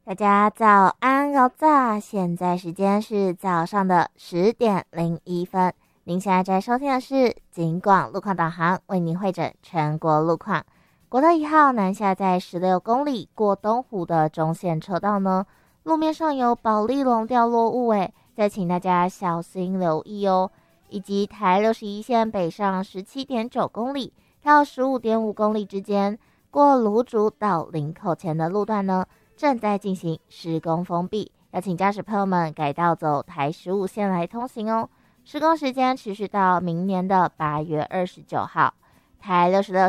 大家早安，早早！现在时间是早上的10:01。您现在在收听的是警广路况导航，为您汇整全国路况。国道1号南下在16公里过东湖的中线车道呢，路面上有保丽龙掉落物，再请大家小心留意哦。以及台61线北上17.9公里到15.5公里之间，过芦竹到林口前的路段呢，正在进行施工封闭，要请驾驶朋友们改道走台15线来通行哦。施工时间持续到明年的8月29号。台66